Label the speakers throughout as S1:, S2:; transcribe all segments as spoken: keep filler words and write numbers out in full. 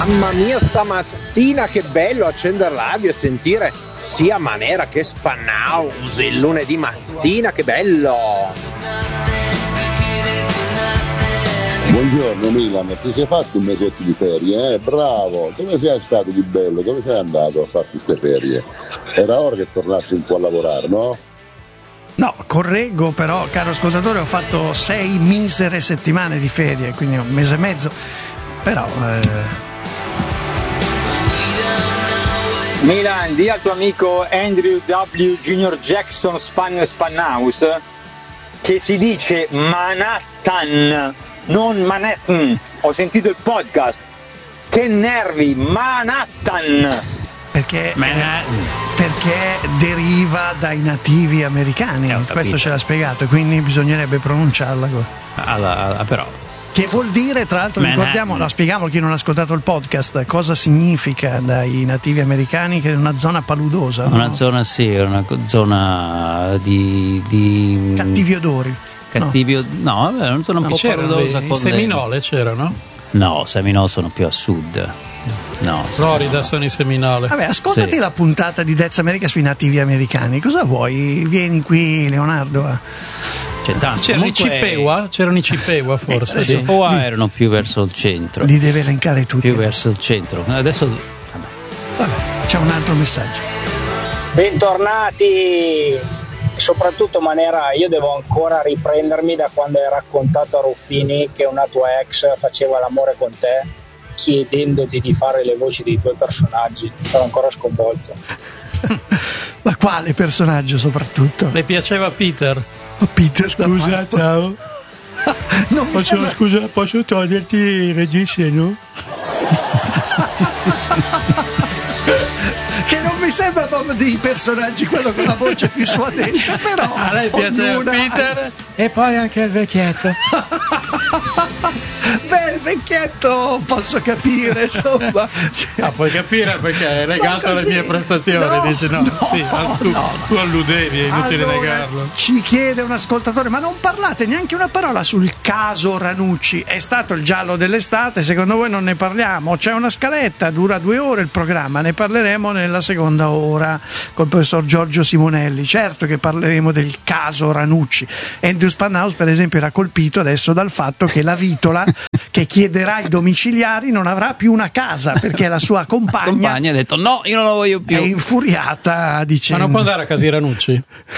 S1: Mamma mia, stamattina che bello accendere la radio e sentire sia Manera che Spannaus il lunedì mattina, che bello!
S2: Buongiorno Milan, ti sei fatto un mesetto di ferie, eh? Bravo! Dove sei stato di bello? Dove sei andato a farti queste ferie? Era ora che tornassi un po' a lavorare, no?
S3: No, correggo però, caro ascoltatore, ho fatto sei misere settimane di ferie, quindi un mese e mezzo, però... Eh...
S4: Milan, di al tuo amico Andrew W. Junior Jackson Span Spannaus che si dice Manhattan, non Manhattan. Ho sentito il podcast. Che nervi, Manhattan.
S3: Perché, Manhattan. perché deriva dai nativi americani, eh, questo ce l'ha spiegato, quindi bisognerebbe pronunciarla.
S5: Alla, alla, però
S3: Che vuol dire, tra l'altro,
S5: Manhattan.
S3: ricordiamo, no, spieghiamo a chi non ha ascoltato il podcast, cosa significa dai nativi americani, che è una zona paludosa.
S5: Una
S3: no?
S5: zona, sì, una zona di... di
S3: cattivi odori.
S5: Cattivi no, no vabbè, una zona un po' paludosa.
S6: I Seminole c'erano?
S5: No, Seminole sono più a sud. No,
S6: Florida sono i Seminole.
S3: Vabbè, ascoltati
S5: sì.
S3: la puntata di Dez America sui nativi americani. Cosa vuoi? Vieni qui, Leonardo.
S5: C'è tanto.
S6: C'erano
S5: Comunque...
S6: i Chippewa? C'erano i Chippewa forse?
S5: I Chippewa li... erano più verso il centro.
S3: Li deve elencare tutti.
S5: Più verso il centro. Adesso
S3: vabbè, vabbè c'è un altro messaggio.
S7: Bentornati. Soprattutto Manera, io devo ancora riprendermi da quando hai raccontato a Ruffini che una tua ex faceva l'amore con te chiedendoti di fare le voci dei tuoi personaggi. Sono ancora sconvolto.
S3: Ma quale personaggio soprattutto?
S6: Le piaceva Peter?
S3: Oh, Peter,
S8: scusa, ciao.
S3: Non
S8: posso,
S3: sembra...
S8: Scusa, posso toglierti il reggiseno?
S3: Che non mi sembra proprio dei personaggi quello con la voce più suadente, però
S6: a lei piaceva
S3: ognuna...
S6: Peter e poi anche il vecchietto.
S3: Beh, il vecchietto posso capire, insomma.
S6: Ah, puoi capire perché è legato alle mie prestazioni,
S3: no,
S6: dici no,
S3: no,
S6: sì, tu,
S3: no.
S6: tu alludevi, è inutile
S3: allora,
S6: negarlo.
S3: Ci chiede un ascoltatore, ma non parlate neanche una parola sul caso Ranucci. È stato il giallo dell'estate, secondo voi non ne parliamo? C'è una scaletta, dura due ore il programma, ne parleremo nella seconda ora col professor Giorgio Simonelli. Certo che parleremo del caso Ranucci. Andrew Spannaus, per esempio, era colpito adesso dal fatto che la Vitola, che chiederà i domiciliari, non avrà più una casa perché la sua compagna,
S5: la compagna ha detto no, io non lo voglio più.
S3: È infuriata dicendo:
S6: ma non può andare a casa di Ranucci?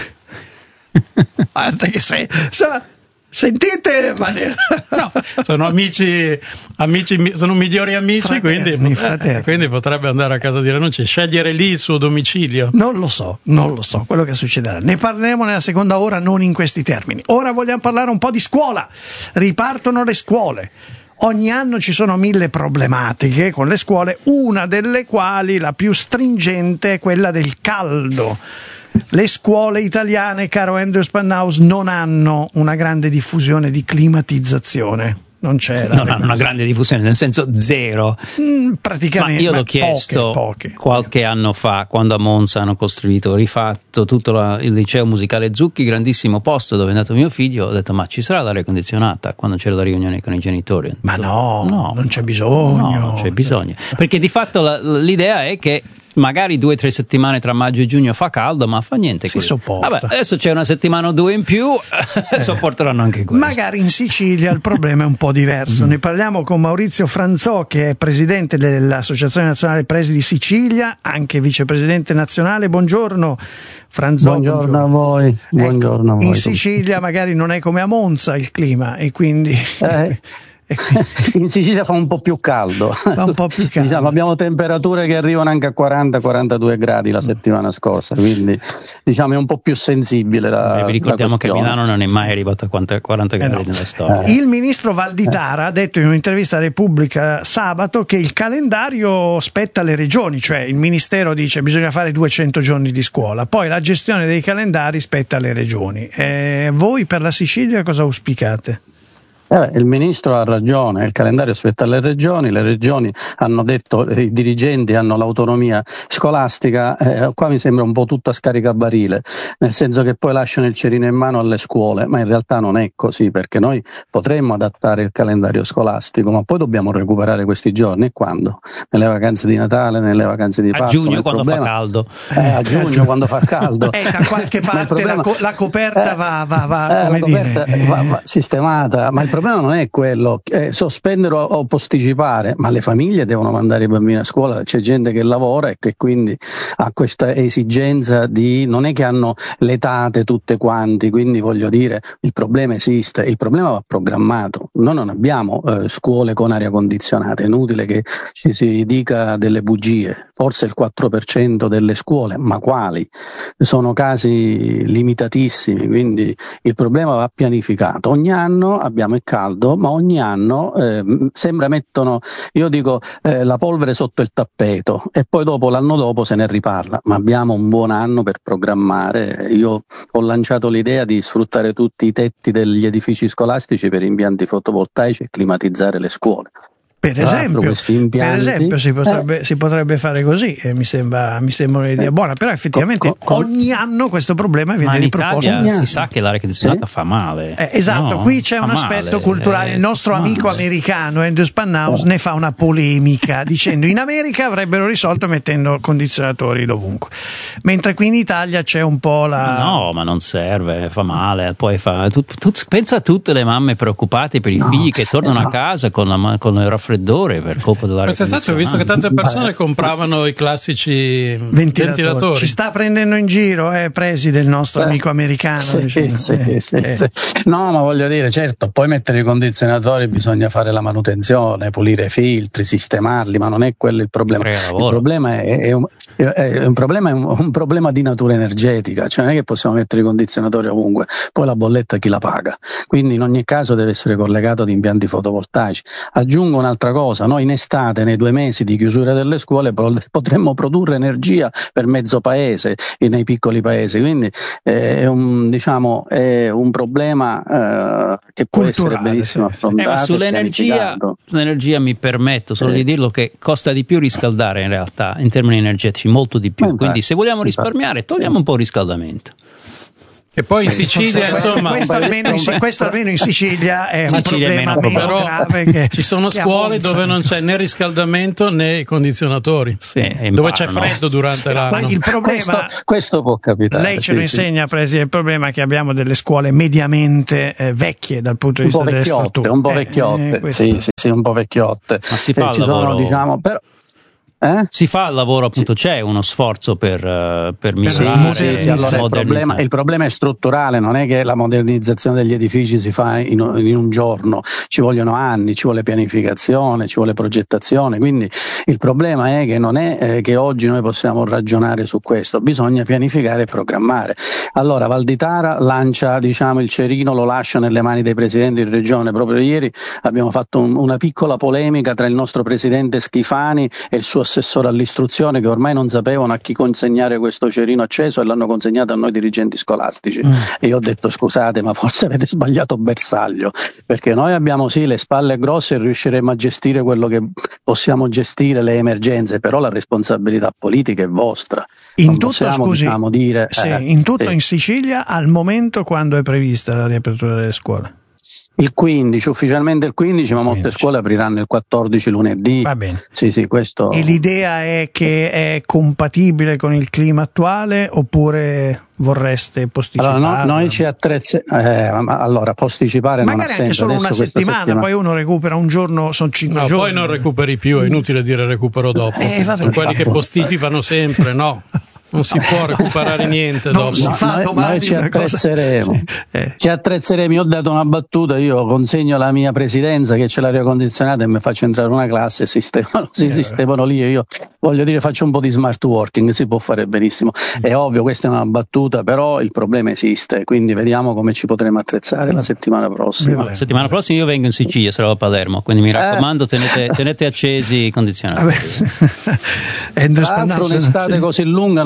S3: Guarda che sei, insomma, sentite, Manera.
S6: No, sono amici, amici, sono migliori amici, fraterni, quindi, fraterni. quindi potrebbe andare a casa di Ranucci, scegliere lì il suo domicilio.
S3: Non lo so, non lo so, quello che succederà. Ne parleremo nella seconda ora, non in questi termini. Ora vogliamo parlare un po' di scuola. Ripartono le scuole. Ogni anno ci sono mille problematiche con le scuole, una delle quali, la più stringente, è quella del caldo. Le scuole italiane, caro Andrew Spannaus, non hanno una grande diffusione di climatizzazione. Non c'era.
S5: Non hanno una grande diffusione, nel senso zero.
S3: Mm, praticamente.
S5: Ma io l'ho
S3: ma
S5: chiesto
S3: poche, poche.
S5: qualche anno fa, quando a Monza hanno costruito, rifatto tutto la, il liceo musicale Zucchi, grandissimo posto dove è andato mio figlio. Ho detto: ma ci sarà l'aria condizionata quando c'era la riunione con i genitori?
S3: Ma no,
S5: no,
S3: non c'è bisogno.
S5: No, non c'è bisogno. Perché di fatto la, l'idea è che magari due o tre settimane tra maggio e giugno fa caldo, ma fa niente.
S3: Si sopporta.
S5: Vabbè, adesso c'è una settimana o due in più, eh. sopporteranno anche questo.
S3: Magari in Sicilia il problema è un po' diverso. Mm. Ne parliamo con Maurizio Franzò, che è presidente dell'Associazione Nazionale Presidi Sicilia, anche vicepresidente nazionale. Buongiorno Franzò.
S9: Buongiorno, buongiorno. a voi. Buongiorno
S3: ecco,
S9: a voi.
S3: In Sicilia magari non è come a Monza il clima e quindi...
S9: Eh. In Sicilia fa un po' più caldo,
S3: fa un po' più caldo.
S9: Diciamo, abbiamo temperature che arrivano anche a quaranta quarantadue gradi la settimana scorsa, quindi diciamo è un po' più sensibile la,
S5: vi ricordiamo
S9: la
S5: che Milano non è mai arrivata a quaranta gradi eh no. nella storia.
S3: Eh. Il ministro Valditara ha detto in un'intervista a Repubblica sabato che il calendario spetta alle regioni, cioè il ministero dice bisogna fare duecento giorni di scuola, poi la gestione dei calendari spetta alle regioni. Eh, voi per la Sicilia cosa auspicate?
S9: Eh beh, il ministro ha ragione, il calendario spetta alle regioni, le regioni hanno detto, i dirigenti hanno l'autonomia scolastica, eh, qua mi sembra un po' tutto a scaricabarile, nel senso che poi lasciano il cerino in mano alle scuole, ma in realtà non è così, perché noi potremmo adattare il calendario scolastico, ma poi dobbiamo recuperare questi giorni, quando? Nelle vacanze di Natale, nelle vacanze di Pasqua?
S5: A giugno quando
S9: problema,
S5: fa caldo.
S9: Eh, a giugno quando fa caldo.
S3: E da qualche parte
S9: problema,
S3: la, co- la coperta
S9: eh,
S3: va, va, va,
S9: eh,
S3: come
S9: la
S3: dire,
S9: coperta va, va sistemata, ma il Il problema non è quello, eh, sospendere o, o posticipare, ma le famiglie devono mandare i bambini a scuola, c'è gente che lavora e che quindi ha questa esigenza di, non è che hanno le tate tutte quanti, quindi voglio dire, il problema esiste, il problema va programmato, noi non abbiamo eh, scuole con aria condizionata, è inutile che ci si dica delle bugie, forse il quattro per cento delle scuole, ma quali? Sono casi limitatissimi, quindi il problema va pianificato, ogni anno abbiamo il caldo, ma ogni anno eh, sembra mettono, io dico, eh, la polvere sotto il tappeto e poi dopo l'anno dopo se ne riparla, ma abbiamo un buon anno per programmare. Io ho lanciato l'idea di sfruttare tutti i tetti degli edifici scolastici per impianti fotovoltaici e climatizzare le scuole.
S3: Per esempio, per esempio si, potrebbe, eh. si potrebbe fare così, e mi sembra, mi sembra un'idea eh. buona, però effettivamente co, co, ogni anno questo problema viene
S5: ma in
S3: riproposto.
S5: Italia si sa che l'aria condizionata sì. fa male.
S3: Eh, esatto,
S5: no,
S3: qui c'è un aspetto
S5: male.
S3: culturale. Il nostro
S5: eh,
S3: amico
S5: male.
S3: americano Andrew Spannaus ne fa una polemica dicendo in America avrebbero risolto mettendo condizionatori dovunque, mentre qui in Italia c'è un po' la...
S5: No, ma non serve, fa male. Poi fa, tu, tu, pensa a tutte le mamme preoccupate per i no. figli che tornano a casa con, la, con il raffreddore per colpa dell'aria condizionata.
S6: Ho visto che tante persone compravano i classici ventilatori. ventilatori.
S3: Ci sta prendendo in giro, eh, Preside, il nostro eh, amico americano.
S9: Sì,
S3: diciamo.
S9: sì,
S3: eh,
S9: sì,
S3: eh.
S9: sì. No, ma voglio dire, certo, poi mettere i condizionatori bisogna fare la manutenzione, pulire i filtri, sistemarli, ma non è quello il problema. Il problema è, è, un, è, un problema, è un, un problema di natura energetica, cioè non è che possiamo mettere i condizionatori ovunque, poi la bolletta chi la paga? Quindi in ogni caso deve essere collegato ad impianti fotovoltaici. Aggiungo un'altra cosa, noi in estate, nei due mesi di chiusura delle scuole, potremmo produrre energia per mezzo paese, nei piccoli paesi, quindi eh, è, un, diciamo, è un problema eh, che può
S3: culturale,
S9: essere benissimo
S3: sì,
S9: affrontato.
S5: Eh, ma sull'energia, sull'energia mi permetto solo eh. di dirlo che costa di più riscaldare in realtà, in termini energetici, molto di più, quindi se vogliamo risparmiare togliamo sì. un po' il riscaldamento.
S6: E poi in Sicilia, insomma,
S3: questo almeno in, questo almeno in Sicilia è
S5: Sicilia
S3: un problema
S5: è
S3: meno
S6: però
S3: grave che,
S6: ci sono
S3: che
S6: scuole dove non c'è né riscaldamento né condizionatori,
S5: sì,
S6: dove imparano. C'è freddo durante sì, l'anno.
S3: Il problema,
S9: questo, questo può capitare.
S3: Lei ce lo
S9: sì,
S3: insegna,
S9: sì.
S3: Presi, il problema è che abbiamo delle scuole mediamente eh, vecchie dal punto di vista delle strutture.
S9: Un po' vecchiotte,
S3: eh,
S9: sì, sì, sì, un po' vecchiotte.
S5: Ma si fa
S9: eh,
S5: il
S9: ci
S5: lavoro,
S9: sono, diciamo, però Eh?
S5: Si fa il lavoro, appunto, sì. C'è uno sforzo per, uh, per migliorare.
S9: Sì, sì, allora il, problema, il problema è strutturale, non è che la modernizzazione degli edifici si fa in, in un giorno, ci vogliono anni, ci vuole pianificazione, ci vuole progettazione, quindi il problema è che non è eh, che oggi noi possiamo ragionare su questo, bisogna pianificare e programmare. Allora Valditara lancia, diciamo, il cerino, lo lascia nelle mani dei presidenti di regione. Proprio ieri abbiamo fatto un, una piccola polemica tra il nostro presidente Schifani e il suo assessore all'istruzione, che ormai non sapevano a chi consegnare questo cerino acceso e l'hanno consegnato a noi dirigenti scolastici. Mm. E io ho detto: scusate, ma forse avete sbagliato bersaglio, perché noi abbiamo sì le spalle grosse e riusciremo a gestire quello che possiamo gestire, le emergenze, però la responsabilità politica è vostra.
S3: In
S9: non
S3: tutto,
S9: possiamo,
S3: scusi,
S9: diciamo, dire,
S3: sì,
S9: eh,
S3: in tutto
S9: sì.
S3: in Sicilia al momento quando è prevista la riapertura delle scuole?
S9: Il quindici, ufficialmente il quindici, ma molte quindici. Scuole apriranno il quattordici lunedì.
S3: Va bene.
S9: Sì, sì, questo...
S3: E l'idea è che è compatibile con il clima attuale oppure vorreste posticipare?
S9: Allora, no, noi ci attrezzeremo. Eh, allora, posticipare
S3: magari
S9: non ha senso.
S3: Anche solo una settimana, settimana, poi uno recupera un giorno, sono cinque
S6: no,
S3: giorni.
S6: Poi non recuperi più, è inutile dire recupero dopo.
S3: Eh,
S6: sono quelli che posticipano sempre, no? Non si può recuperare niente
S3: non
S6: dopo.
S3: Si fa
S9: noi, noi ci attrezzeremo. Cosa... Eh. Ci attrezzeremo. Io ho dato una battuta, io consegno la mia presidenza che c'è l'aria condizionata e mi faccio entrare una classe e sistemano, si eh, sistemano lì. Io voglio dire, faccio un po' di smart working, si può fare benissimo. Mm. È ovvio, questa è una battuta, però il problema esiste, quindi vediamo come ci potremo attrezzare mm. la settimana prossima.
S5: La settimana prossima io vengo in Sicilia, sarò a Palermo, quindi mi raccomando, eh. tenete, tenete accesi i condizionati.
S9: Tra l'altro un'estate così lunga non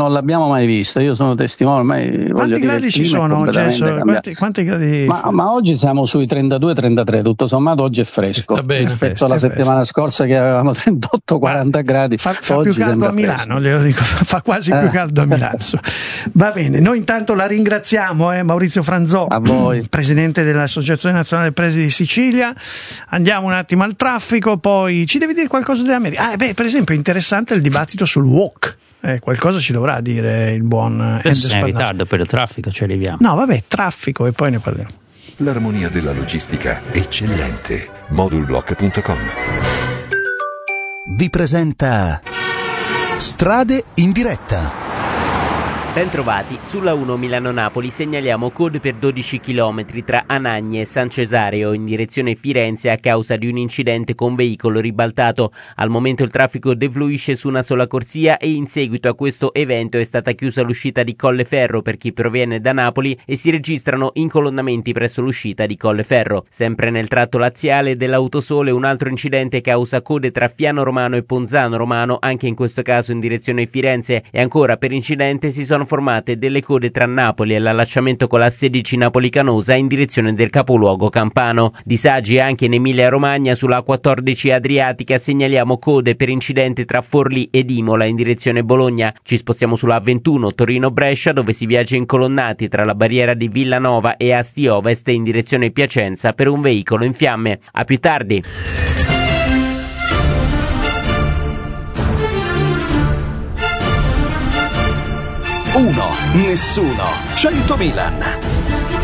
S9: non l'abbiamo mai vista, io sono testimone, ormai
S3: quanti gradi ci sono? Quanti, quanti gradi?
S9: Ma, ma oggi siamo sui trentadue trentatré, tutto sommato oggi è fresco,
S6: sta bene,
S9: rispetto
S6: fresco,
S9: alla settimana
S3: fresco.
S9: scorsa che avevamo trentotto quaranta gradi.
S3: Fa, fa
S9: oggi
S3: più caldo a Milano, le dico, fa quasi più caldo a Milano. Va bene, noi intanto la ringraziamo, eh, Maurizio Franzò,
S9: a voi,
S3: presidente dell'Associazione Nazionale Presidi di Sicilia. Andiamo un attimo al traffico, poi ci devi dire qualcosa dell'America. Ah, beh, per esempio, interessante il dibattito sul W O C. Eh, qualcosa ci dovrà dire il buon
S5: Adesso sei in ritardo per il traffico, ci arriviamo.
S3: No, vabbè, traffico e poi ne parliamo.
S10: L'armonia della logistica eccellente. Modulblock punto com
S11: vi presenta Strade in diretta.
S12: Bentrovati, sulla uno Milano-Napoli segnaliamo code per dodici chilometri tra Anagni e San Cesareo in direzione Firenze a causa di un incidente con veicolo ribaltato. Al momento il traffico defluisce su una sola corsia e in seguito a questo evento è stata chiusa l'uscita di Colleferro per chi proviene da Napoli e si registrano incolonnamenti presso l'uscita di Colleferro. Sempre nel tratto laziale dell'Autosole un altro incidente causa code tra Fiano Romano e Ponzano Romano, anche in questo caso in direzione Firenze, e ancora per incidente si sono formate delle code tra Napoli e l'allacciamento con la sedici Napoli-Canosa in direzione del capoluogo campano. Disagi anche in Emilia-Romagna sulla A quattordici Adriatica, segnaliamo code per incidente tra Forlì ed Imola in direzione Bologna. Ci spostiamo sulla A ventuno Torino-Brescia dove si viaggia incolonnati tra la barriera di Villanova e Asti Ovest in direzione Piacenza per un veicolo in fiamme. A più tardi.
S11: Uno, nessuno, cento Milan.